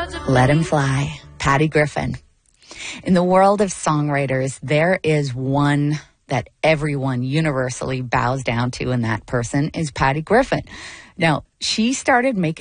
Let Him Fly, Patty Griffin. In the world of songwriters, there is one that everyone universally bows down to, and that person is Patty Griffin. Now, she started making